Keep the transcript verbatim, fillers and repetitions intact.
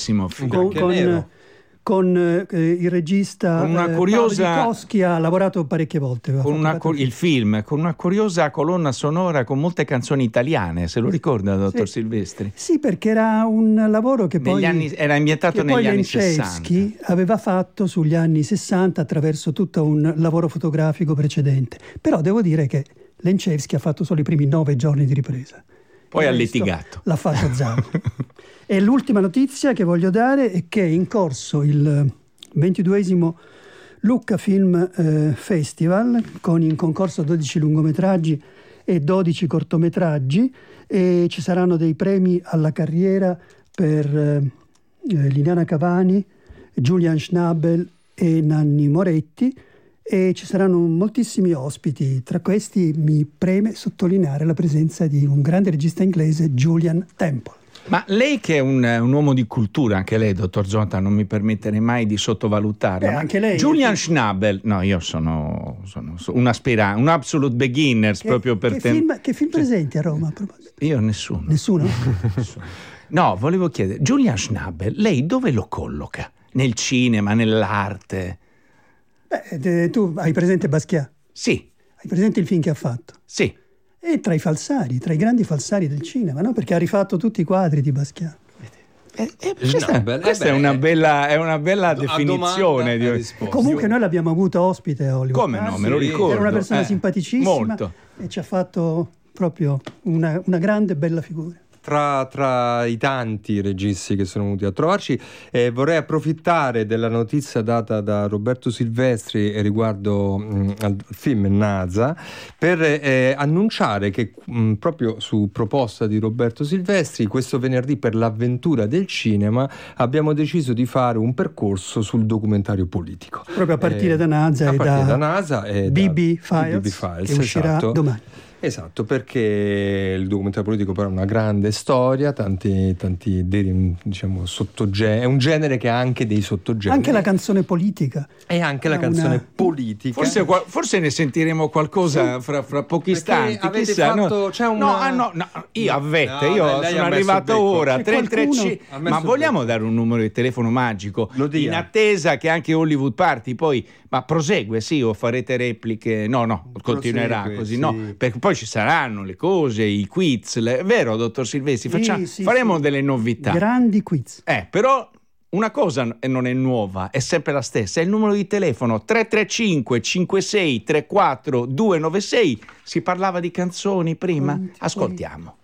bellissimo film. Con, con, con eh, il regista con una eh, curiosa Paolo Dikowski ha lavorato parecchie volte. Con una, il film con una curiosa colonna sonora con molte canzoni italiane, se lo ricorda, dottor sì. Silvestri? Sì, perché era un lavoro che negli poi anni, era ambientato che negli poi anni Lenciewski sessanta. aveva fatto sugli anni sessanta attraverso tutto un lavoro fotografico precedente. Però devo dire che Lenciewski ha fatto solo i primi nove giorni di ripresa. Poi ha litigato. L'ha fatto Zan. E l'ultima notizia che voglio dare è che è in corso il ventiduesimo Lucca Film eh, Festival, con in concorso dodici lungometraggi e dodici cortometraggi, e ci saranno dei premi alla carriera per eh, Liliana Cavani, Julian Schnabel e Nanni Moretti, e ci saranno moltissimi ospiti. Tra questi mi preme sottolineare la presenza di un grande regista inglese, Julian Temple. Ma lei che è un, un uomo di cultura, anche lei, dottor Zonta, non mi permetterei mai di sottovalutarla. Beh, anche lei. Julian Schnabel, no, io sono, sono un aspirante, un absolute beginners Che, proprio per che te. Film, che film presenti a Roma? Io nessuno. Nessuno? Nessuno. No, volevo chiedere, Julian Schnabel, lei dove lo colloca? Nel cinema, nell'arte? Beh, tu hai presente Basquiat? Sì. Hai presente il film che ha fatto? Sì. È tra i falsari, tra i grandi falsari del cinema, no? Perché ha rifatto tutti i quadri di Basquiat. Eh, eh, questa no, questa eh, è una bella, è una bella a definizione di e comunque noi l'abbiamo avuto ospite a Hollywood. Come no, ah, me lo sì, ricordo. Era una persona eh, simpaticissima molto. E ci ha fatto proprio una, una grande bella figura. Tra, tra i tanti registi che sono venuti a trovarci, eh, vorrei approfittare della notizia data da Roberto Silvestri riguardo mh, al film NASA per eh, annunciare che mh, proprio su proposta di Roberto Silvestri questo venerdì, per l'avventura del cinema, abbiamo deciso di fare un percorso sul documentario politico. Proprio a partire eh, da NASA a e partire da, da NASA e B B da Files, B B Files, che uscirà esatto. domani. Esatto, perché il documentario politico però è una grande storia, tanti, tanti diciamo, sottogeneri, è un genere che ha anche dei sottogeneri. Anche la canzone politica. E anche la canzone una... politica. Forse, forse ne sentiremo qualcosa sì. fra, fra pochi istanti. Avete chissà, fatto, no, c'è una... no, ah, no, no, io avvete, no, io sono arrivato ora. tre tre cinque Ma vogliamo becco. dare un numero di telefono magico? In attesa che anche Hollywood Party poi, ma prosegue, sì, o farete repliche? No, no, continuerà prosegue, così, sì. no, perché poi ci saranno le cose, i quiz, le... vero, dottor Silvestri? Facciamo, sì, sì, faremo sì. delle novità. Grandi quiz. Eh, però una cosa non è nuova, è sempre la stessa, è il numero di telefono tre tre cinque cinque sei tre quattro due nove sei. Si parlava di canzoni prima? Ascoltiamo.